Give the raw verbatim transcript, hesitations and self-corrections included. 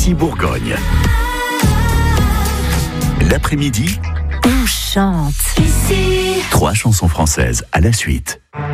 ici Bourgogne. L'après-midi, on chante. Ici. Trois chansons françaises à la suite.